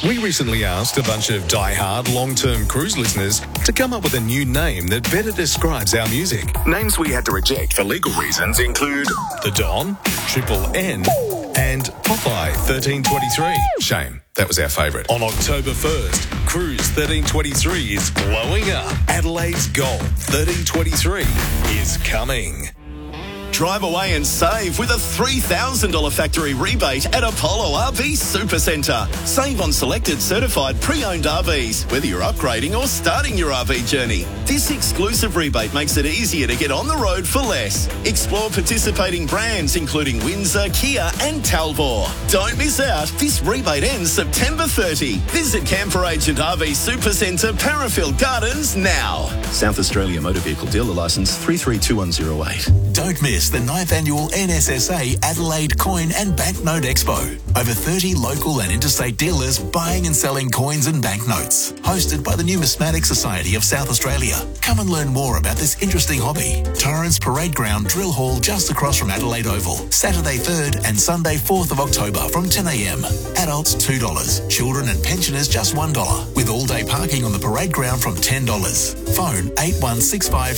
We recently asked a bunch of die-hard long-term cruise listeners to come up with a new name that better describes our music. Names we had to reject for legal reasons include The Don, Triple N, and Popeye 1323. Shame, that was our favourite. On October 1st, Cruise 1323 is blowing up. Adelaide's Gold 1323 is coming. Drive away and save with a $3,000 factory rebate at Apollo RV Supercentre. Save on selected certified pre-owned RVs, whether you're upgrading or starting your RV journey. This exclusive rebate makes it easier to get on the road for less. Explore participating brands including Windsor, Kia and Talbot. Don't miss out. This rebate ends September 30. Visit Camper Agent RV Supercentre, Parafield Gardens now. South Australia Motor Vehicle Dealer Licence 332108. Don't miss the 9th annual NSSA Adelaide Coin and Banknote Expo. Over 30 local and interstate dealers buying and selling coins and banknotes. Hosted by the Numismatic Society of South Australia. Come and learn more about this interesting hobby. Torrens Parade Ground Drill Hall just across from Adelaide Oval. Saturday 3rd and Sunday 4th of October from 10 a.m. Adults $2. Children and pensioners just $1. With all-day parking on the parade ground from $10. Phone 8165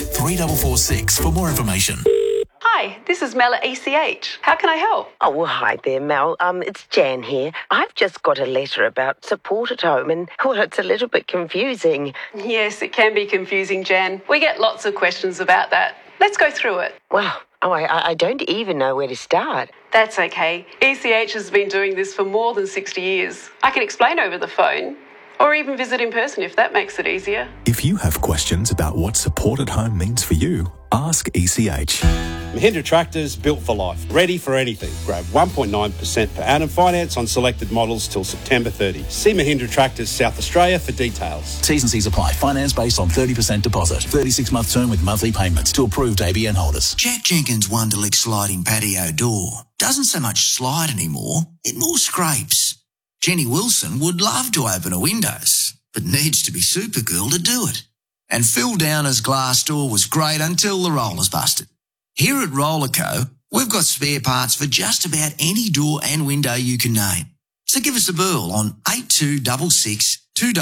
3446 for more information. Hi, this is Mel at ECH. How can I help? Oh, well, hi there, Mel. It's Jan here. I've just got a letter about support at home and, well, it's a little bit confusing. Yes, it can be confusing, Jan. We get lots of questions about that. Let's go through it. Well, I don't even know where to start. That's okay. ECH has been doing this for more than 60 years. I can explain over the phone. Or even visit in person if that makes it easier. If you have questions about what support at home means for you, ask ECH. Mahindra Tractors, built for life, ready for anything. Grab 1.9% per annum finance on selected models till September 30. See Mahindra Tractors South Australia for details. T's and C's apply. Finance based on 30% deposit. 36-month term with monthly payments to approved ABN holders. Jack Jenkins' Wonderlick sliding patio door doesn't so much slide anymore, it more scrapes. Jenny Wilson would love to open her windows, but needs to be Supergirl to do it. And Phil Downer's glass door was great until the rollers busted. Here at Rollerco, we've got spare parts for just about any door and window you can name. So give us a burl on 8266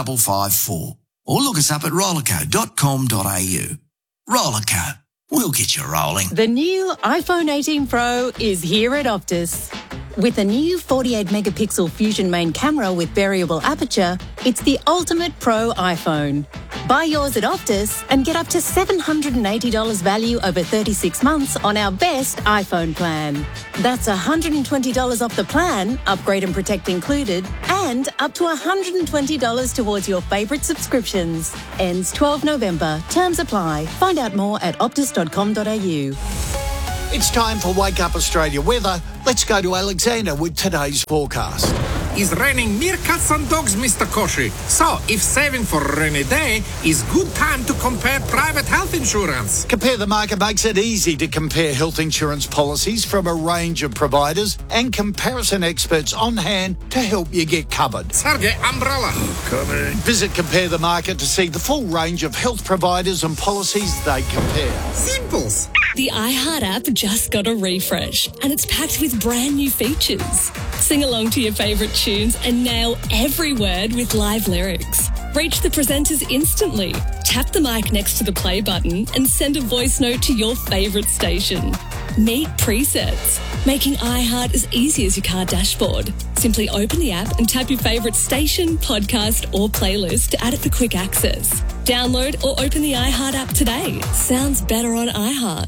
2554 or look us up at rollerco.com.au. Rollerco, we'll get you rolling. The new iPhone 18 Pro is here at Optus. With a new 48-megapixel Fusion main camera with variable aperture, it's the ultimate pro iPhone. Buy yours at Optus and get up to $780 value over 36 months on our best iPhone plan. That's $120 off the plan, upgrade and protect included, and up to $120 towards your favourite subscriptions. Ends 12 November. Terms apply. Find out more at optus.com.au. It's time for Wake Up Australia weather. Let's go to Alexander with today's forecast. It's raining meerkats and dogs, Mr. Koshi. So, if saving for a rainy day is good time to compare private health insurance. Compare the Market makes it easy to compare health insurance policies from a range of providers and comparison experts on hand to help you get covered. Sergey, umbrella. Coming. Visit Compare the Market to see the full range of health providers and policies they compare. Simples. The iHeart app just got a refresh and it's packed with brand new features. Sing along to your favourite tunes and nail every word with live lyrics. Reach the presenters instantly. Tap the mic next to the play button and send a voice note to your favourite station. Meet presets, making iHeart as easy as your car dashboard. Simply open the app and tap your favourite station, podcast or playlist to add it for quick access. Download or open the iHeart app today. Sounds better on iHeart.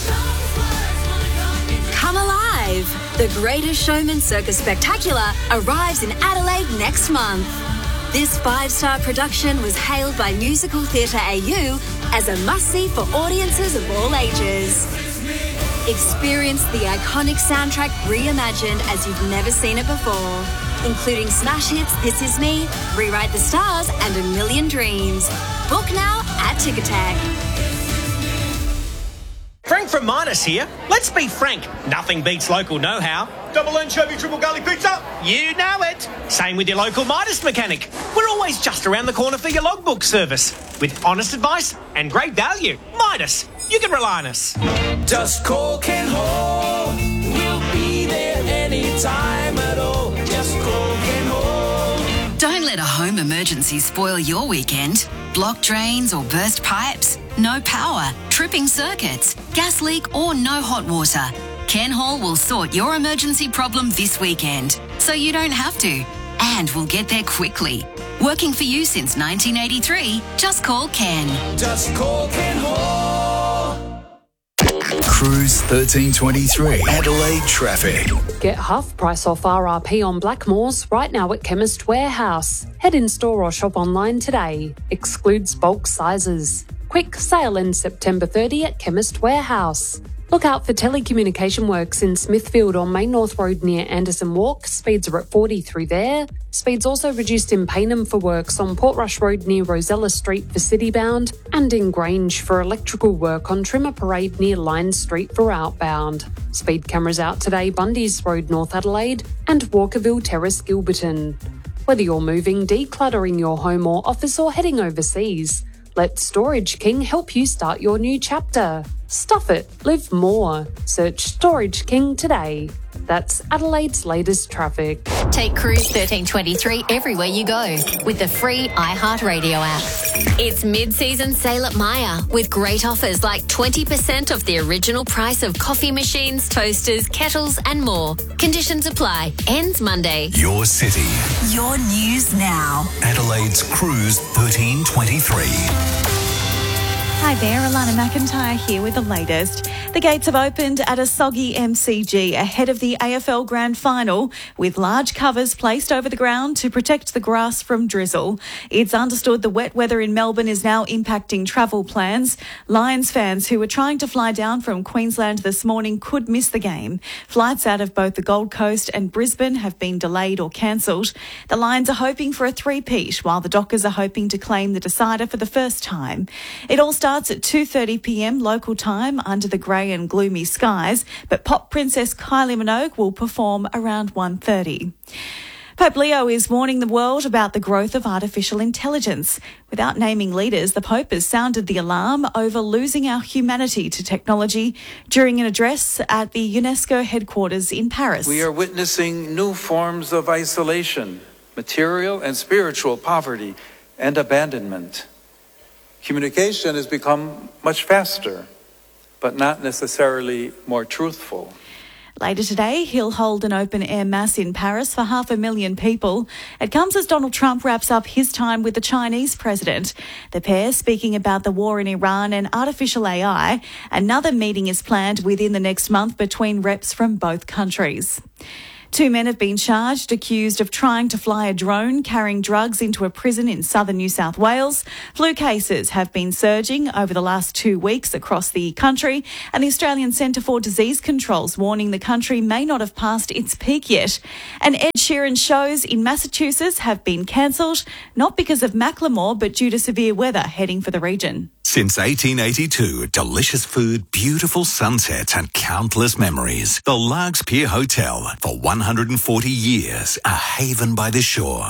Come alive! The Greatest Showman Circus Spectacular arrives in Adelaide next month. This 5-star production was hailed by Musical Theatre AU as a must-see for audiences of all ages. Experience the iconic soundtrack reimagined as you've never seen it before, including smash hits This Is Me, Rewrite the Stars and A Million Dreams. Book now at Ticketek. Frank from Midas here. Let's be frank, nothing beats local know-how. Double anchovy, triple garlic pizza. You know it. Same with your local Midas mechanic. We're always just around the corner for your logbook service. With honest advice and great value. Midas, you can rely on us. Just call Ken Hall. We'll be there anytime at all. Just call Ken Hall. Don't let a home emergency spoil your weekend. Blocked drains or burst pipes? No power, tripping circuits, gas leak or no hot water? Ken Hall will sort your emergency problem this weekend, so you don't have to. And we'll get there quickly. Working for you since 1983, just call Ken. Just call Ken Hall. Cruise 1323 Adelaide traffic. Get half price off RRP on Blackmores right now at Chemist Warehouse. Head in store or shop online today. Excludes bulk sizes. Quick sale ends September 30 at Chemist Warehouse. Look out for telecommunication works in Smithfield on Main North Road near Anderson Walk. Speeds are at 40 through there. Speeds also reduced in Payneham for works on Portrush Road near Rosella Street for citybound, and in Grange for electrical work on Trimmer Parade near Lyne Street for outbound. Speed cameras out today, Bundy's Road, North Adelaide, and Walkerville Terrace, Gilberton. Whether you're moving, decluttering your home or office, or heading overseas, let Storage King help you start your new chapter. Stuff it, live more. Search Storage King today. That's Adelaide's latest traffic. Take Cruise 1323 everywhere you go with the free iHeartRadio app. It's mid-season sale at Myer with great offers like 20% off the original price of coffee machines, toasters, kettles and more. Conditions apply. Ends Monday. Your city. Your news now. Adelaide's Cruise 1323. Hi there, Alana McIntyre here with the latest. The gates have opened at a soggy MCG ahead of the AFL Grand Final, with large covers placed over the ground to protect the grass from drizzle. It's understood the wet weather in Melbourne is now impacting travel plans. Lions fans who were trying to fly down from Queensland this morning could miss the game. Flights out of both the Gold Coast and Brisbane have been delayed or cancelled. The Lions are hoping for a three-peat, while the Dockers are hoping to claim the decider for the first time. It all starts at 2:30pm local time under the grey and gloomy skies, but pop princess Kylie Minogue will perform around 1:30. Pope Leo is warning the world about the growth of artificial intelligence. Without naming leaders, the Pope has sounded the alarm over losing our humanity to technology during an address at the UNESCO headquarters in Paris. We are witnessing new forms of isolation, material and spiritual poverty, and abandonment. Communication has become much faster, but not necessarily more truthful. Later today, he'll hold an open-air mass in Paris for 500,000 people. It comes as Donald Trump wraps up his time with the Chinese president. The pair speaking about the war in Iran and artificial AI. Another meeting is planned within the next month between reps from both countries. 2 men have been charged, accused of trying to fly a drone carrying drugs into a prison in southern New South Wales. Flu cases have been surging over the last 2 weeks across the country, and the Australian Centre for Disease Control's warning the country may not have passed its peak yet. And Ed Sheeran shows in Massachusetts have been cancelled, not because of Macklemore, but due to severe weather heading for the region. Since 1882, delicious food, beautiful sunsets and countless memories. The Largs Pier Hotel, for 140 years, a haven by the shore.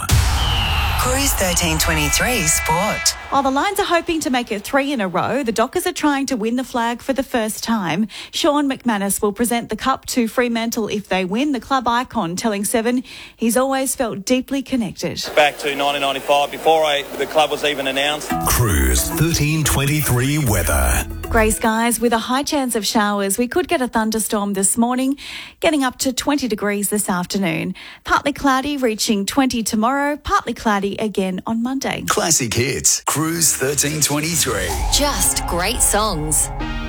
Cruise 1323 Sport. While the Lions are hoping to make it 3 in a row, the Dockers are trying to win the flag for the first time. Sean McManus will present the cup to Fremantle if they win. The club icon telling Seven he's always felt deeply connected. Back to 1995, before the club was even announced. Cruise 1323 weather. Grey skies with a high chance of showers. We could get a thunderstorm this morning, getting up to 20 degrees this afternoon. Partly cloudy, reaching 20 tomorrow. Partly cloudy again on Monday. Classic hits. Cruise 1323. Just great songs.